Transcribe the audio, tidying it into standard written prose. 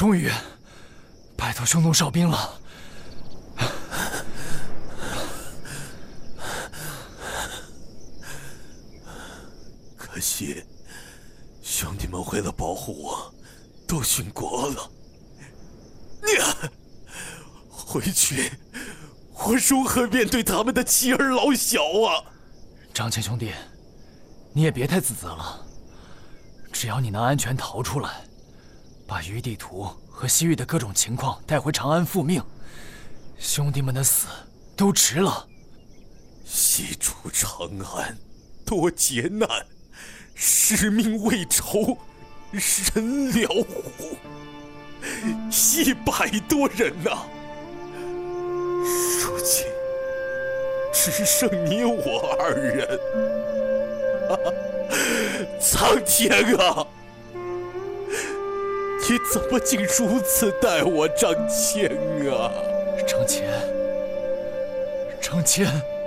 终于拜托兄洞哨兵了。 可惜，兄弟们为了保护我，都殉国了。回去，我如何面对他们的妻儿老小啊？ 张骞兄弟，你也别太自责了。只要你能安全逃出来，把于地图和西域的各种情况带回长安复命，兄弟们的死都值了。 西出长安，多劫难，使命未酬，人了虎，100多人呐！如今只剩你我2人，苍天啊！你怎么竟如此待我张骞啊？ 张骞，张骞。